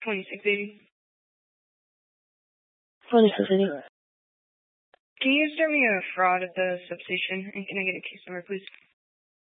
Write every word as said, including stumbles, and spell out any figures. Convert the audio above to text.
twenty-six eighty. twenty-six eighty. Can you start me a fraud at the substation? And can I get a case number, please?